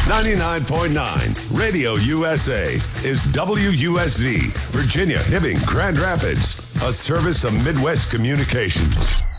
99.9 Radio USA is WUSZ, Virginia, Hibbing, Grand Rapids, a service of Midwest Communications.